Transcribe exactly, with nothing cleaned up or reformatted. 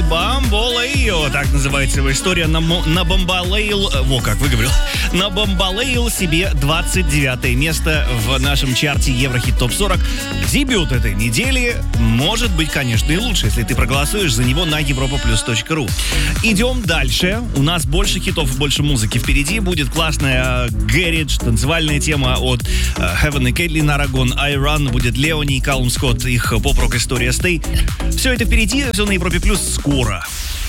Бамболейл, так называется его история. На, на Бамболейл, во, как выговорил, на Бамболейл себе двадцать девятое место в нашем чарте Еврохит топ сорок. Дебют этой недели может быть, конечно, и лучше, если ты проголосуешь за него на европа плюс точка ру. Идем дальше. У нас больше хитов и больше музыки впереди. Будет классная Garage, танцевальная тема от Heaven и Кейтлин Арагон, I Run, будет Леони и Калум Скотт, их поп-рок история Stay. Все это впереди, все на Европе плюс скоро.